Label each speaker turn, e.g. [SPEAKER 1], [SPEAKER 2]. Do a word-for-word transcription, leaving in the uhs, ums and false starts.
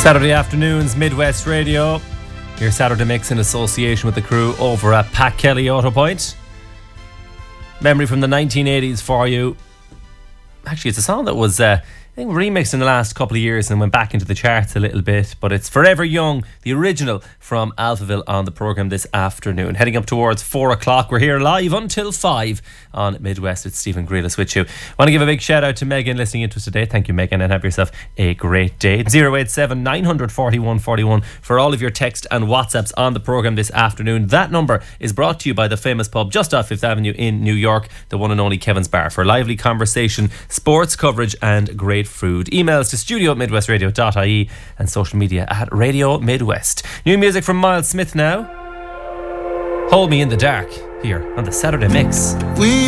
[SPEAKER 1] Saturday afternoons, Midwest Radio. Your Saturday mix in association with the crew over at Pat Kelly Auto Point. Memory from the nineteen eighties for you. Actually, it's a song that was uh, I think remixed in the last couple of years and went back into the charts a little bit, but it's Forever Young, the original from Alphaville on the programme this afternoon. Heading up towards four o'clock. We're here live until five on Midwest with Stephen Grealish with you. Want to give a big shout out to Megan listening into us today. Thank you, Megan, and have yourself a great day. zero eight seven nine four one four one for all of your text and WhatsApps on the programme this afternoon. That number is brought to you by the famous pub just off Fifth Avenue in New York, the one and only Kevin's Bar, for lively conversation, sports coverage and great food. Emails to studio at midwestradio dot I E and social media at Radio Midwest. New music from Miles Smith now. Hold Me in the Dark here on the Saturday Mix. We